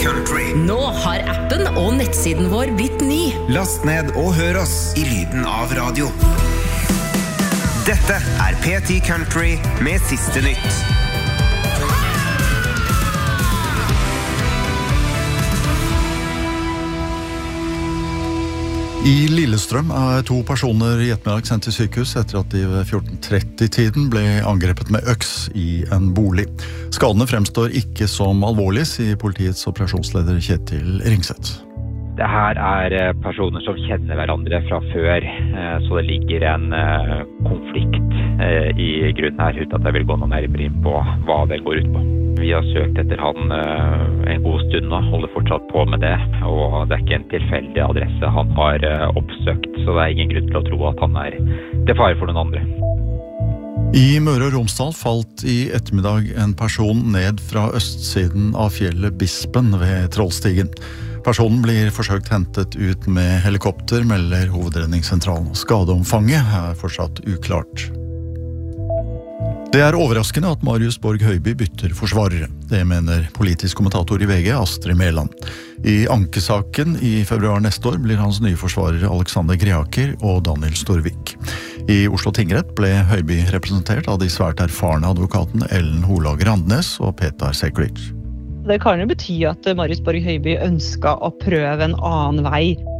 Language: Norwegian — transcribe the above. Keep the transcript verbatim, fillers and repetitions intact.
Country. Nå har appen og nettsiden vår blitt ny. Last ned og hør oss i lyden av radio. Dette er P ti Country med siste nytt. I Lillestrøm er to personer i ettermiddag sendt til sykehus etter at de ved fjorten tretti-tiden ble angrepet med øks i en bolig. Skadene fremstår ikke som alvorlige, sier politiets operasjonsleder Kjetil Ringseth. Det her er personer som kjenner hverandre fra før, så det ligger en konflikt i grunnen her, uten at jeg vil gå noe nærmere inn på hva det går ut på. Vi har søkt etter han en god stund og holder fortsatt på med det, og det er ikke en tilfeldig adresse han har oppsøkt, så det er ingen grunn til å tro at han er til fare for noen andre. I Møre og Romsdal falt i ettermiddag en person ned fra østsiden av fjellet Bispen ved Trollstigen. Personen blir forsøkt hentet ut med helikopter, melder hovedredningssentralen. Skadeomfanget er fortsatt uklart. Det er overraskende at Marius Borg Høiby bytter forsvarere. Det mener politisk kommentator i V G, Astrid Mæland. I ankesaken i februar neste år blir hans nye forsvarere Alexander Greaker og Daniel Storvik. I Oslo tingrett ble Høiby representert av de svært erfarne advokatene Ellen Holag Randnes og Petar Seklic. Det kan jo bety at Marius Borg Høiby ønsket å prøve en annen vei.